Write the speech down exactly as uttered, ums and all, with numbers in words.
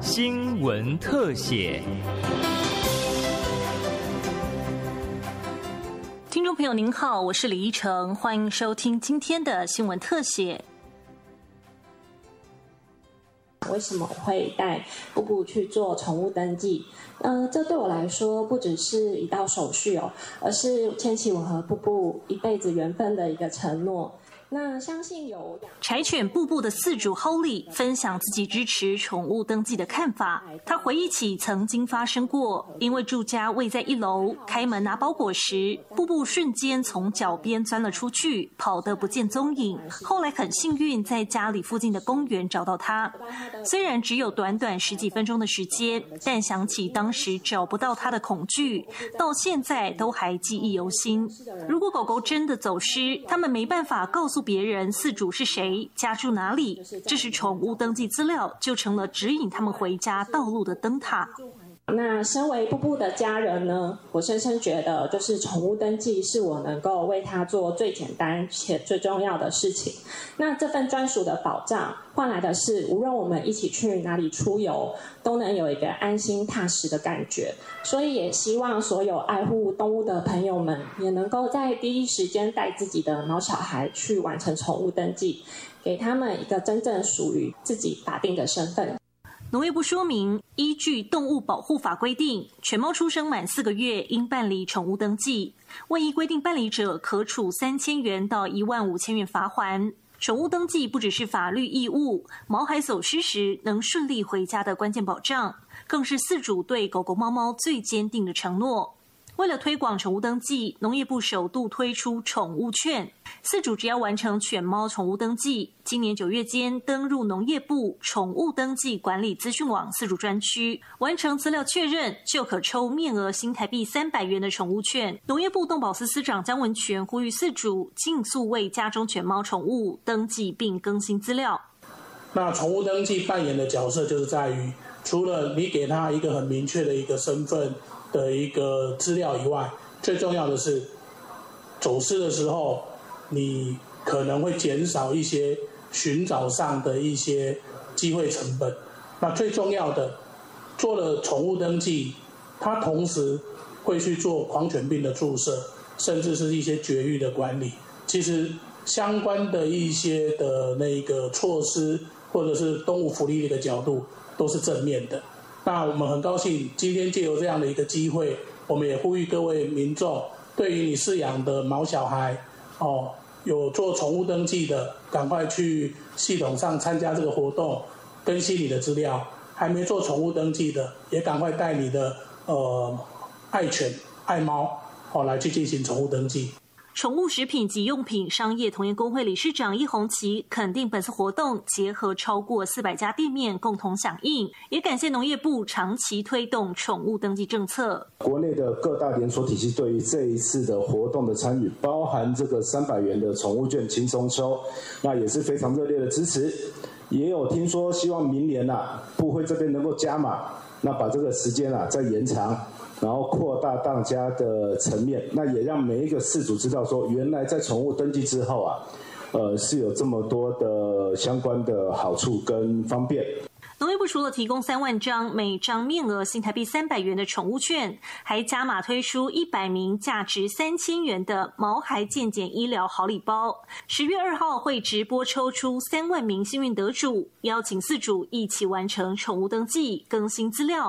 新闻特写。 听众朋友您好，我是李依晨，欢迎收听今天的新闻特写。 为什么我会带布布去做宠物登记？呃，这对我来说不只是一道手续哦，而是牵起我和布布一辈子缘分的一个承诺。那相信有柴犬布布的饲主 Holly 分享自己支持宠物登记的看法。他回忆起曾经发生过，因为住家位在一楼，开门拿包裹时，布布瞬间从脚边钻了出去，跑得不见踪影。后来很幸运在家里附近的公园找到他，虽然只有短短十几分钟的时间，但想起当时找不到他的恐惧，到现在都还记忆犹新。如果狗狗真的走失，他们没办法告诉别人饲主是谁，家住哪里，这时宠物登记资料就成了指引他们回家道路的灯塔。 那身为布布的家人呢，我深深觉得就是宠物登记是我能够为他做最简单且最重要的事情。那这份专属的保障换来的是，无论我们一起去哪里出游，都能有一个安心踏实的感觉。所以也希望所有爱护动物的朋友们也能够在第一时间带自己的毛小孩去完成宠物登记，给他们一个真正属于自己法定的身份。 农业部说明，依据动物保护法规定，犬猫出生满四个月应办理宠物登记，未依规定办理者，可处三千元到一万五千元罚锾。宠物登记不只是法律义务，毛孩走失时能顺利回家的关键保障，更是饲主对狗狗猫猫最坚定的承诺。为了推广宠物登记，农业部首度推出宠物券，饲主只要完成犬猫宠物登记，今年九月间登入农业部宠物登记管理资讯网饲主专区，完成资料确认，就可抽面额新台币三百元的宠物券。农业部动保司司长江文全呼吁饲主尽速为家中犬猫宠物登记并更新资料。 那宠物登记扮演的角色就是在于，除了你给他一个很明确的一个身份的一个资料以外，最重要的是走失的时候，你可能会减少一些寻找上的一些机会成本。那最重要的，做了宠物登记，它同时会去做狂犬病的注射，甚至是一些绝育的管理。其实相关的一些的那个措施，或者是动物福利的一个角度，都是正面的。那我们很高兴今天借由这样的一个机会，我们也呼吁各位民众，对于你饲养的毛小孩哦，有做宠物登记的，赶快去系统上参加这个活动，更新你的资料；还没做宠物登记的，也赶快带你的呃爱犬、爱猫哦来去进行宠物登记。 宠物食品及用品商业同业公会理事长叶宏琪肯定本次活动结合超过四百家店面共同响应，也感谢农业部长期推动宠物登记政策。 国内的各大连锁体系对于这一次的活动的参与，包含这个三百元的宠物券轻松抽，那也是非常热烈的支持。也有听说希望明年啊，部会这边能够加码，那把这个时间啊再延长，然后扩大大家的层面，那也让每一个饲主知道说，原来在宠物登记之后啊，呃，是有这么多的相关的好处跟方便。 农业部除了提供三万张每张面额新台币三百元的宠物券，还加码推出一百名价值三千元的毛孩健检医疗好礼包。十月二号会直播抽出三万名幸运得主，邀请饲主一起完成宠物登记、更新资料。